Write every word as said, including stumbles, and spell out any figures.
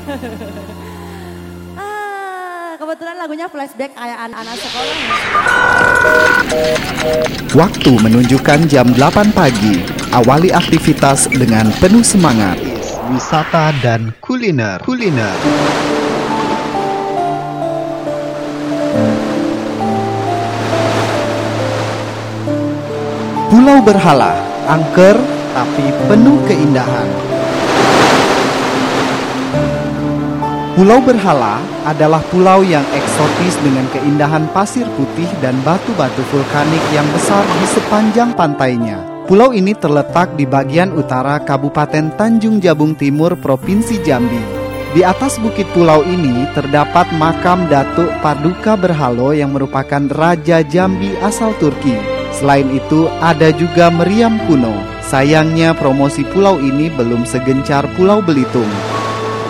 ah, kebetulan lagunya flashback kayak anak-anak sekolah. Waktu menunjukkan jam delapan pagi. Awali aktivitas dengan penuh semangat. Wisata dan kuliner. Kuliner. Pulau Berhala, angker tapi penuh keindahan. Pulau Berhala adalah pulau yang eksotis dengan keindahan pasir putih dan batu-batu vulkanik yang besar di sepanjang pantainya. Pulau ini terletak di bagian utara Kabupaten Tanjung Jabung Timur, Provinsi Jambi. Di atas bukit pulau ini terdapat makam Datuk Paduka Berhalo yang merupakan Raja Jambi asal Turki. Selain itu, ada juga meriam kuno. Sayangnya promosi pulau ini belum segencar Pulau Belitung.